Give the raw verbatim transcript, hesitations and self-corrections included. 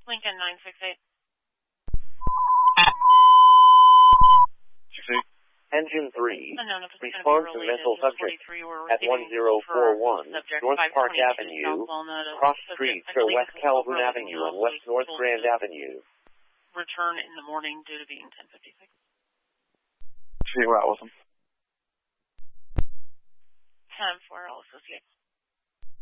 Lincoln nine six eight. six eight. Engine three, Unknown if it's response going to to be mental related. subject we're at one zero four one subject North Park five twenty-two Avenue, South Walnut, cross subject, streets I to believe West this is Calhoun overall Avenue and also West North told Grand to Avenue. Return in the morning due to being ten fifty-six. See you out with them. ten four, I'll associate.